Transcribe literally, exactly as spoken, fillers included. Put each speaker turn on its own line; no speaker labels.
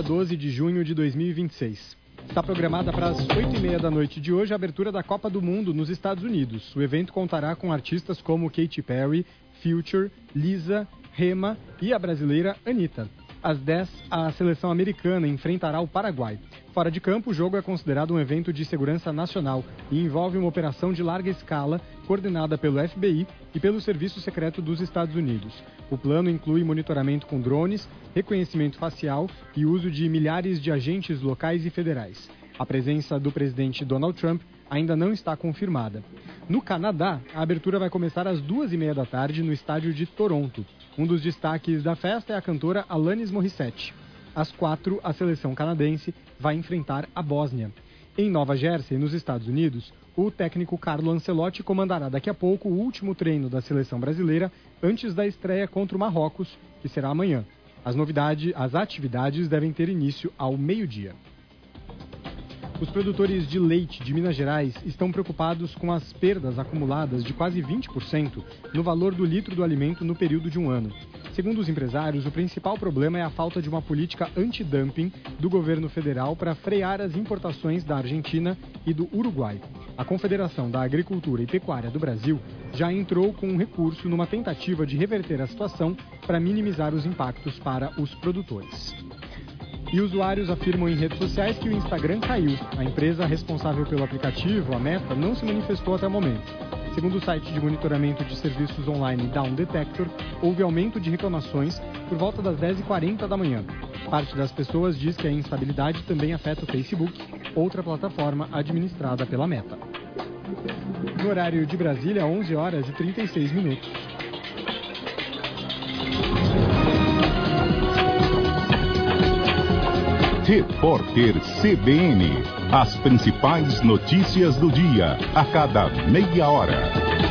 doze de junho de dois mil e vinte e seis. Está programada para as oito e meia da noite de hoje a abertura da Copa do Mundo nos Estados Unidos. O evento contará com artistas como Katy Perry, Future, Lisa, Rema e a brasileira Anitta. Às dez, a seleção americana enfrentará o Paraguai. Fora de campo, o jogo é considerado um evento de segurança nacional e envolve uma operação de larga escala coordenada pelo F B I e pelo Serviço Secreto dos Estados Unidos. O plano inclui monitoramento com drones, reconhecimento facial e uso de milhares de agentes locais e federais. A presença do presidente Donald Trump ainda não está confirmada. No Canadá, a abertura vai começar às duas e meia da tarde no estádio de Toronto. Um dos destaques da festa é a cantora Alanis Morissette. Às quatro, a seleção canadense vai enfrentar a Bósnia. Em Nova Jersey, nos Estados Unidos, o técnico Carlo Ancelotti comandará daqui a pouco o último treino da seleção brasileira antes da estreia contra o Marrocos, que será amanhã. As novidades, as atividades devem ter início ao meio-dia. Os produtores de leite de Minas Gerais estão preocupados com as perdas acumuladas de quase vinte por cento no valor do litro do alimento no período de um ano. Segundo os empresários, o principal problema é a falta de uma política anti-dumping do governo federal para frear as importações da Argentina e do Uruguai. A Confederação da Agricultura e Pecuária do Brasil já entrou com um recurso numa tentativa de reverter a situação para minimizar os impactos para os produtores. E usuários afirmam em redes sociais que o Instagram caiu. A empresa responsável pelo aplicativo, a Meta, não se manifestou até o momento. Segundo o site de monitoramento de serviços online Down Detector, houve aumento de reclamações por volta das dez e quarenta da manhã. Parte das pessoas diz que a instabilidade também afeta o Facebook, outra plataforma administrada pela Meta. No horário de Brasília, onze horas e trinta e seis minutos.
Repórter C B N. As principais notícias do dia, a cada meia hora.